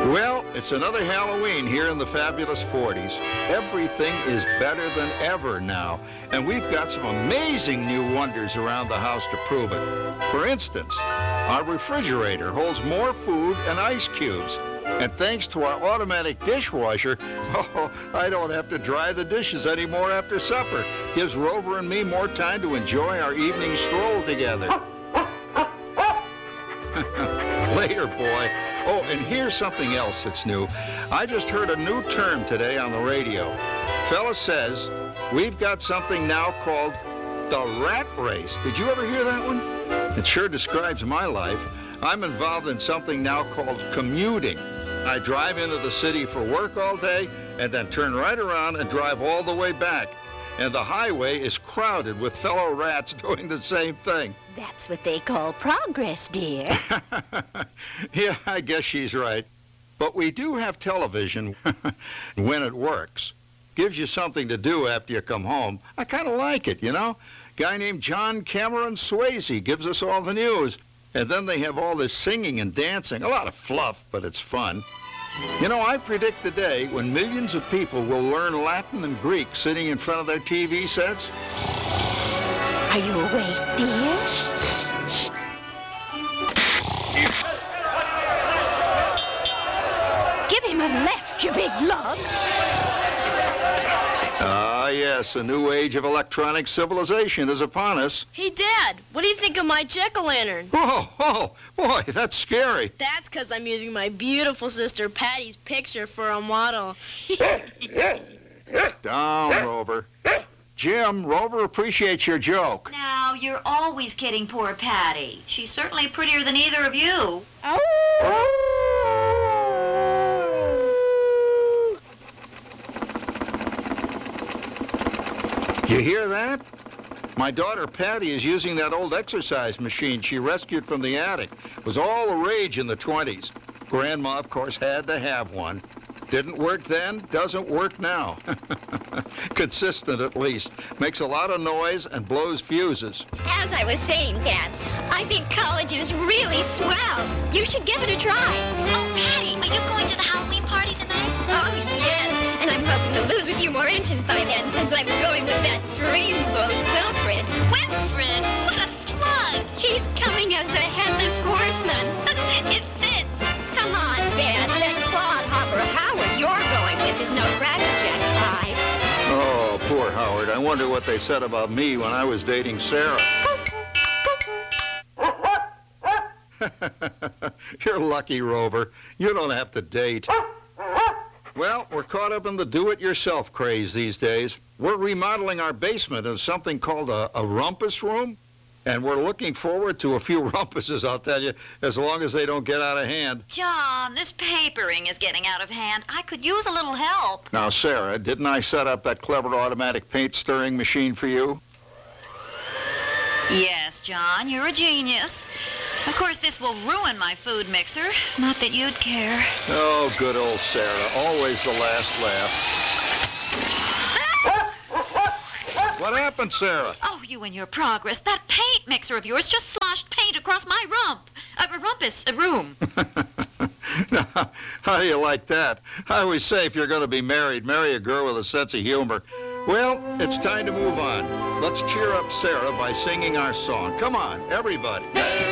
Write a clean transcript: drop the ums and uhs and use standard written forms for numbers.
Well, it's another Halloween here in the fabulous 40s. Everything is better than ever now, and we've got some amazing new wonders around the house to prove it. For instance, our refrigerator holds more food and ice cubes. And thanks to our automatic dishwasher, I don't have to dry the dishes anymore after supper. Gives Rover and me more time to enjoy our evening stroll together. Later, boy. Oh, and here's something else that's new. I just heard a new term today on the radio. Fella says we've got something now called the rat race. Did you ever hear that one? It sure describes my life. I'm involved in something now called commuting. I drive into the city for work all day and then turn right around and drive all the way back. And the highway is crowded with fellow rats doing the same thing. That's what they call progress, dear. Yeah, I guess she's right. But we do have television when it works. Gives you something to do after you come home. I kind of like it, you know? Guy named John Cameron Swayze gives us all the news. And then they have all this singing and dancing. A lot of fluff, but it's fun. You know, I predict the day when millions of people will learn Latin and Greek sitting in front of their TV sets. Are you awake, dear? Give him a left, you big lug. Ah, yes, a new age of electronic civilization is upon us. Hey, Dad, what do you think of my jack-o'-lantern? Oh, boy, that's scary. That's because I'm using my beautiful sister Patty's picture for a model. Down, Rover. Jim, Rover appreciates your joke. Now, you're always kidding poor Patty. She's certainly prettier than either of you. You hear that? My daughter Patty is using that old exercise machine she rescued from the attic. It was all the rage in the 20s. Grandma, of course, had to have one. Didn't work then, doesn't work now. Consistent, at least. Makes a lot of noise and blows fuses. As I was saying, Babs, I think college is really swell. You should give it a try. Oh, Patty, are you going to the Halloween party tonight? Oh, yes. And I'm hoping to lose a few more inches by then since I'm going with that dreamboat Wilfred. Wilfred? What a slug! He's coming as the headless horseman. It fits. Come on, Babs. That clodhopper Howard you're going with is no crackerjack prize. Oh, poor Howard. I wonder what they said about me when I was dating Sarah. You're lucky, Rover. You don't have to date. Well, we're caught up in the do-it-yourself craze these days. We're remodeling our basement in something called a rumpus room. And we're looking forward to a few rumpuses, I'll tell you, as long as they don't get out of hand. John, this papering is getting out of hand. I could use a little help. Now, Sarah, didn't I set up that clever automatic paint stirring machine for you? Yes, John, you're a genius. Of course, this will ruin my food mixer. Not that you'd care. Oh, good old Sarah. Always the last laugh. What happened, Sarah? Oh, you and your progress. That paint mixer of yours just sloshed paint across my room. Now, how do you like that? I always say if you're going to be married, marry a girl with a sense of humor. Well, it's time to move on. Let's cheer up Sarah by singing our song. Come on, everybody.